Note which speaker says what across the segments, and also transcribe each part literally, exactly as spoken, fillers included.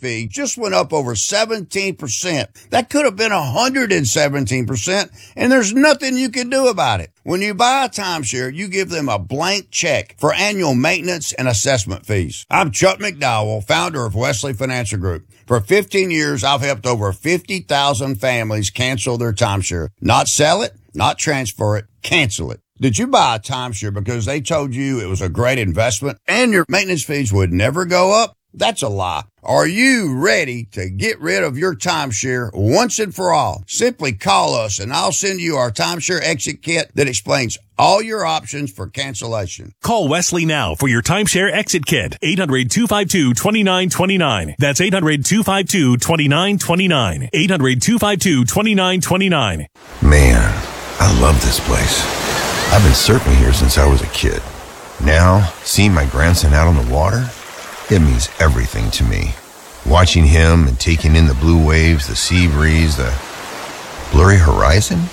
Speaker 1: fee just went up over seventeen percent. That could have been one hundred seventeen percent, and there's nothing you can do about it. When you buy a timeshare, you give them a blank check for annual maintenance and assessment fees. I'm Chuck McDowell, founder of Wesley Financial Group. For fifteen years, I've helped over fifty thousand families cancel their timeshare. Not sell it, not transfer it, cancel it. Did you buy a timeshare because they told you it was a great investment and your maintenance fees would never go up? That's a lie. Are you ready to get rid of your timeshare once and for all? Simply call us and I'll send you our timeshare exit kit that explains all your options for cancellation.
Speaker 2: Call Wesley now for your timeshare exit kit. eight hundred, two five two, two nine two nine. That's eight hundred, two five two, two nine two nine. eight hundred, two five two, two nine two nine.
Speaker 3: Man, I love this place. I've been surfing here since I was a kid. Now, seeing my grandson out on the water, it means everything to me. Watching him and taking in the blue waves, the sea breeze, the blurry horizon.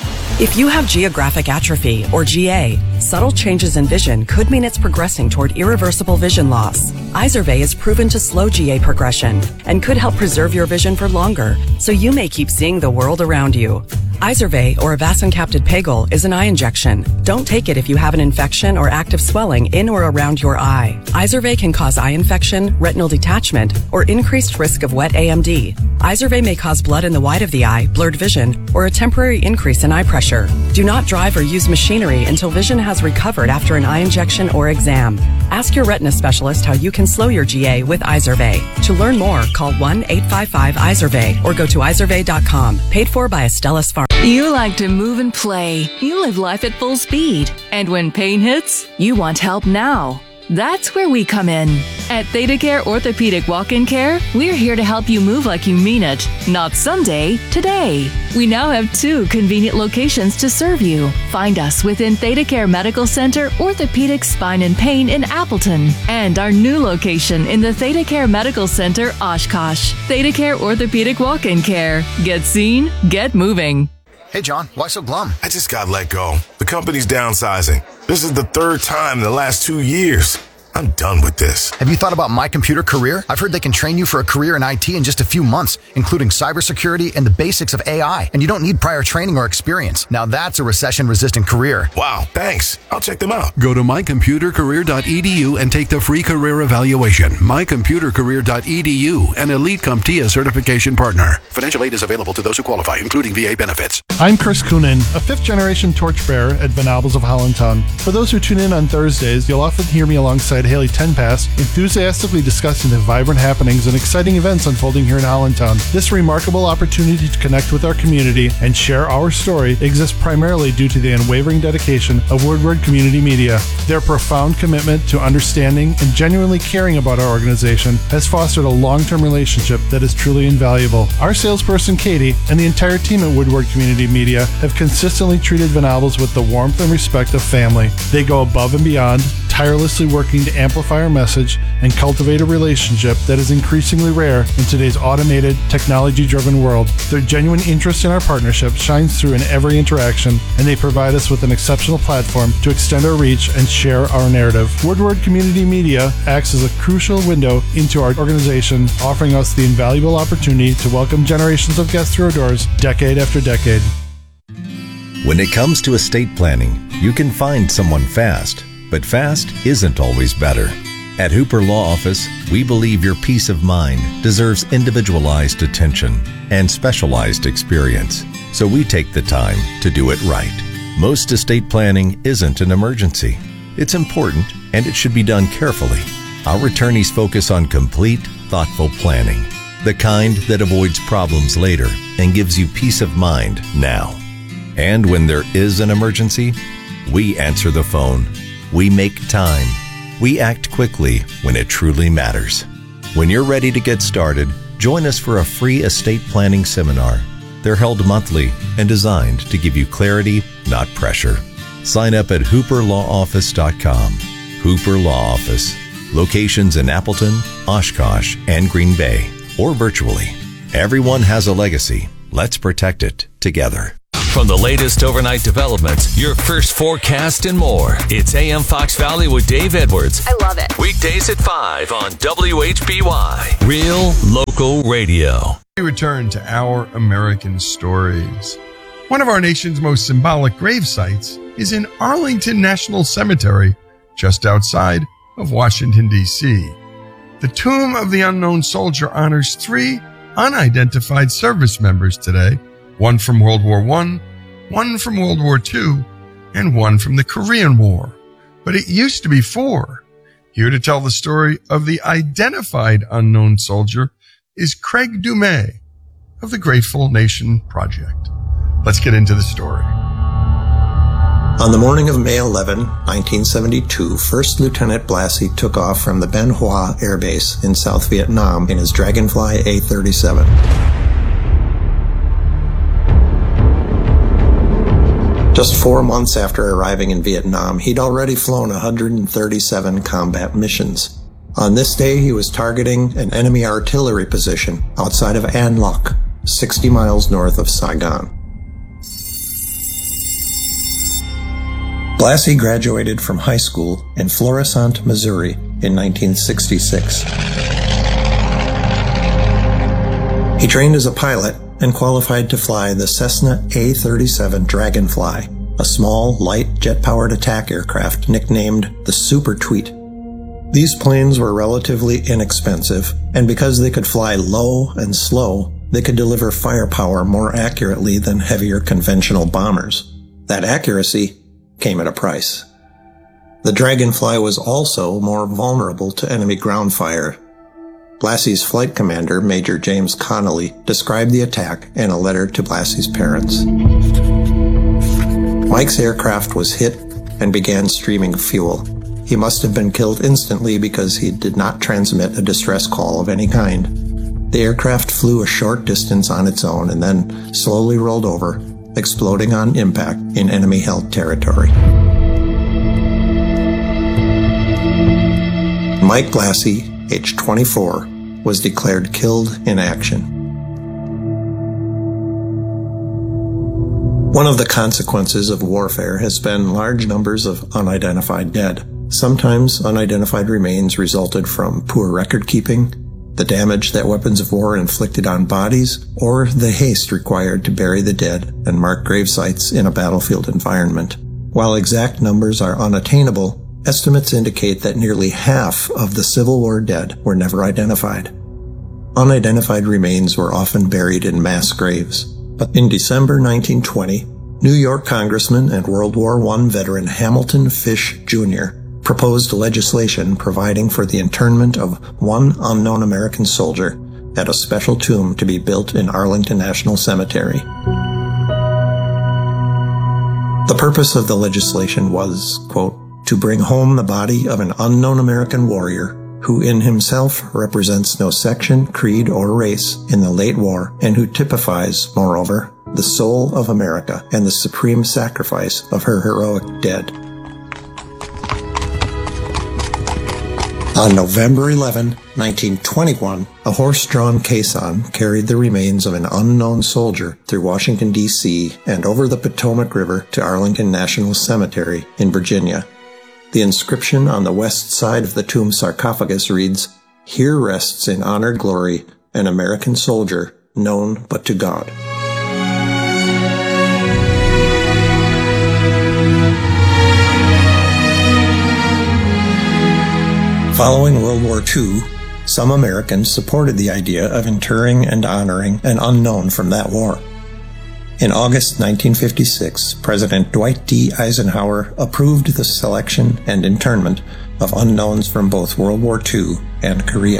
Speaker 4: If you have geographic atrophy, or G A, subtle changes in vision could mean it's progressing toward irreversible vision loss. Izervay is proven to slow G A progression and could help preserve your vision for longer, so you may keep seeing the world around you. Izervay, or avacincaptad pegol, is an eye injection. Don't take it if you have an infection or active swelling in or around your eye. Izervay can cause eye infection, retinal detachment, or increased risk of wet A M D. Izervay may cause blood in the white of the eye, blurred vision, or a temporary increase in eye pressure. Do not drive or use machinery until vision has recovered after an eye injection or exam. Ask your retina specialist how you can slow your G A with Izervay. To learn more, call one eight five five Izervay or go to izervay dot com. Paid for by Astellas Pharma.
Speaker 5: You like to move and play. You live life at full speed. And when pain hits, you want help now. That's where we come in. At ThedaCare Orthopedic Walk-In Care, we're here to help you move like you mean it. Not someday, today. We now have two convenient locations to serve you. Find us within ThedaCare Medical Center, Orthopedic Spine and Pain in Appleton, and our new location in the ThedaCare Medical Center, Oshkosh. ThedaCare Orthopedic Walk-In Care. Get seen, get moving.
Speaker 6: Hey, John, why so glum?
Speaker 7: I just got let go. The company's downsizing. This is the third time in the last two years. I'm done with this.
Speaker 6: Have you thought about My Computer Career? I've heard they can train you for a career in I T in just a few months, including cybersecurity and the basics of A I. And you don't need prior training or experience. Now that's a recession-resistant career.
Speaker 7: Wow, thanks. I'll check them out.
Speaker 8: Go to my computer career dot e d u and take the free career evaluation. my computer career dot e d u, an Elite CompTIA certification partner. Financial aid is available to those who qualify, including V A benefits.
Speaker 9: I'm Chris Coonan, a fifth-generation torchbearer at Van Albels of Hollandtown. For those who tune in on Thursdays, you'll often hear me alongside Haley Tenpass, enthusiastically discussing the vibrant happenings and exciting events unfolding here in Hollandtown. This remarkable opportunity to connect with our community and share our story exists primarily due to the unwavering dedication of Woodward Community Media. Their profound commitment to understanding and genuinely caring about our organization has fostered a long-term relationship that is truly invaluable. Our salesperson, Katie, and the entire team at Woodward Community Media have consistently treated Van Albels with the warmth and respect of family. They go above and beyond, tirelessly working to amplify our message and cultivate a relationship that is increasingly rare in today's automated, technology-driven world. Their genuine interest in our partnership shines through in every interaction, and they provide us with an exceptional platform to extend our reach and share our narrative. Woodward Community Media acts as a crucial window into our organization, offering us the invaluable opportunity to welcome generations of guests through our doors, decade after decade.
Speaker 10: When it comes to estate planning, you can find someone fast, but fast isn't always better. At Hooper Law Office, we believe your peace of mind deserves individualized attention and specialized experience, so we take the time to do it right. Most estate planning isn't an emergency. It's important, and it should be done carefully. Our attorneys focus on complete, thoughtful planning, the kind that avoids problems later and gives you peace of mind now. And when there is an emergency, we answer the phone. We make time. We act quickly when it truly matters. When you're ready to get started, join us for a free estate planning seminar. They're held monthly and designed to give you clarity, not pressure. Sign up at hooper law office dot com. Hooper Law Office. Locations in Appleton, Oshkosh, and Green Bay, or virtually. Everyone has a legacy. Let's protect it together.
Speaker 11: From the latest overnight developments, your first forecast and more. It's A M Fox Valley with Dave Edwards.
Speaker 12: I love it.
Speaker 11: Weekdays at five on W H B Y. Real local radio.
Speaker 13: We return to Our American Stories. One of our nation's most symbolic grave sites is in Arlington National Cemetery, just outside of Washington, D C The Tomb of the Unknown Soldier honors three unidentified service members today, one from World War One, one from World War Two, and one from the Korean War. But it used to be four. Here to tell the story of the identified unknown soldier is Craig Dumais of the Grateful Nation Project. Let's get into the story.
Speaker 14: On the morning of May eleventh, nineteen seventy-two, First Lieutenant Blassie took off from the Ben Hoa Air Base in South Vietnam in his Dragonfly A thirty-seven. Just four months after arriving in Vietnam, he'd already flown one hundred thirty-seven combat missions. On this day, he was targeting an enemy artillery position outside of An Loc, sixty miles north of Saigon. Blassie graduated from high school in Florissant, Missouri in nineteen sixty-six. He trained as a pilot and qualified to fly the Cessna A thirty-seven Dragonfly, a small, light, jet-powered attack aircraft nicknamed the Super Tweet. These planes were relatively inexpensive, and because they could fly low and slow, they could deliver firepower more accurately than heavier conventional bombers. That accuracy came at a price. The Dragonfly was also more vulnerable to enemy ground fire. Blassie's flight commander, Major James Connolly, described the attack in a letter to Blassie's parents. Mike's aircraft was hit and began streaming fuel. He must have been killed instantly because he did not transmit a distress call of any kind. The aircraft flew a short distance on its own and then slowly rolled over, exploding on impact in enemy-held territory. Mike Blassie, age twenty-four, was declared killed in action. One of the consequences of warfare has been large numbers of unidentified dead. Sometimes unidentified remains resulted from poor record keeping, the damage that weapons of war inflicted on bodies, or the haste required to bury the dead and mark grave sites in a battlefield environment. While exact numbers are unattainable, estimates indicate that nearly half of the Civil War dead were never identified. Unidentified remains were often buried in mass graves. But in December nineteen twenty, New York Congressman and World War One veteran Hamilton Fish Junior proposed legislation providing for the internment of one unknown American soldier at a special tomb to be built in Arlington National Cemetery. The purpose of the legislation was, quote, to bring home the body of an unknown American warrior who in himself represents no section, creed, or race in the late war, and who typifies, moreover, the soul of America and the supreme sacrifice of her heroic dead. On November eleventh, nineteen twenty-one, a horse-drawn caisson carried the remains of an unknown soldier through Washington, D C and over the Potomac River to Arlington National Cemetery in Virginia. The inscription on the west side of the tomb sarcophagus reads, "Here rests in honored glory an American soldier known but to God." Following World War Two, some Americans supported the idea of interring and honoring an unknown from that war. In August nineteen fifty-six, President Dwight D. Eisenhower approved the selection and internment of unknowns from both World War Two and Korea.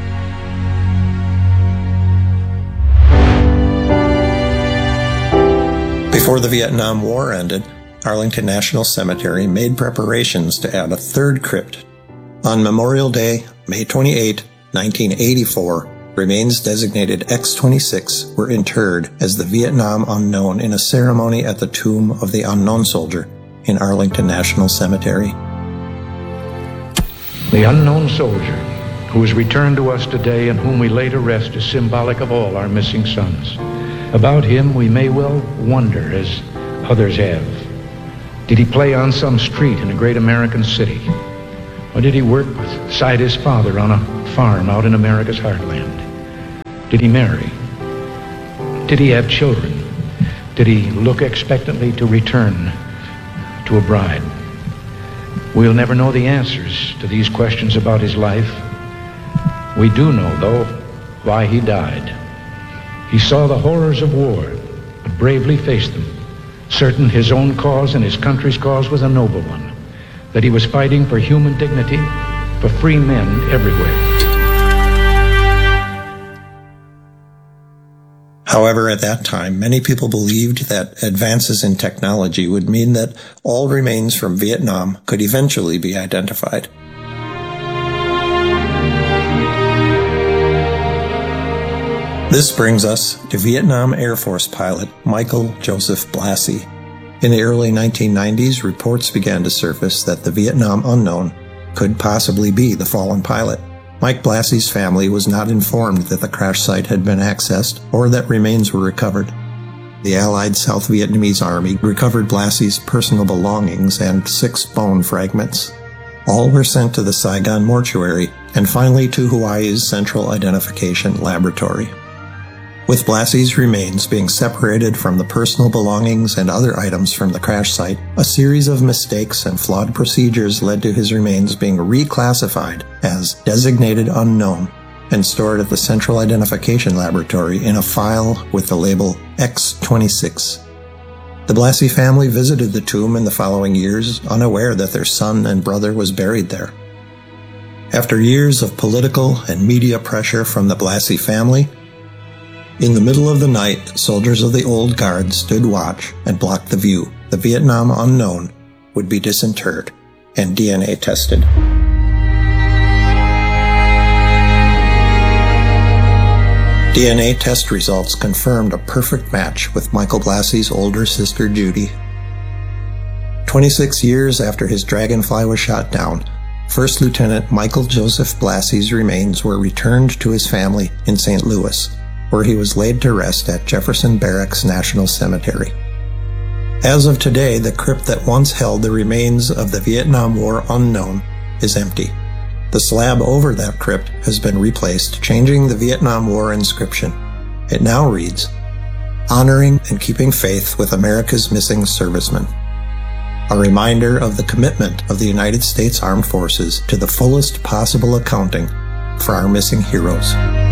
Speaker 14: Before the Vietnam War ended, Arlington National Cemetery made preparations to add a third crypt. On Memorial Day, May twenty-eighth, nineteen eighty-four, remains designated X twenty-six were interred as the Vietnam unknown in a ceremony at the tomb of the unknown soldier in Arlington National Cemetery.
Speaker 15: The unknown soldier who is returned to us today and whom we laid to rest is symbolic of all our missing sons.
Speaker 12: About him, we may well wonder, as others have. Did he play on some street in a great American city? Or did he work beside his father on a farm out in America's heartland? Did he marry? Did he have children? Did he look expectantly to return to a bride? We'll never know the answers to these questions about his life. We do know, though, why he died. He saw the horrors of war, but bravely faced them, certain his own cause and his country's cause was a noble one, that he was fighting for human dignity, for free men everywhere.
Speaker 14: However, at that time, many people believed that advances in technology would mean that all remains from Vietnam could eventually be identified. This brings us to Vietnam Air Force pilot Michael Joseph Blassie. In the early nineteen nineties, reports began to surface that the Vietnam unknown could possibly be the fallen pilot. Mike Blassie's family was not informed that the crash site had been accessed or that remains were recovered. The Allied South Vietnamese Army recovered Blassie's personal belongings and six bone fragments. All were sent to the Saigon mortuary and finally to Hawaii's Central Identification Laboratory. With Blassie's remains being separated from the personal belongings and other items from the crash site, a series of mistakes and flawed procedures led to his remains being reclassified as designated unknown and stored at the Central Identification Laboratory in a file with the label X twenty-six. The Blassie family visited the tomb in the following years, unaware that their son and brother was buried there. After years of political and media pressure from the Blassie family, in the middle of the night, soldiers of the old guard stood watch and blocked the view. The Vietnam unknown would be disinterred and D N A tested. D N A test results confirmed a perfect match with Michael Blassie's older sister Judy. twenty-six years after his Dragonfly was shot down, First Lieutenant Michael Joseph Blassie's remains were returned to his family in Saint Louis, where he was laid to rest at Jefferson Barracks National Cemetery. As of today, the crypt that once held the remains of the Vietnam War unknown is empty. The slab over that crypt has been replaced, changing the Vietnam War inscription. It now reads, "Honoring and keeping faith with America's missing servicemen." A reminder of the commitment of the United States Armed Forces to the fullest possible accounting for our missing heroes.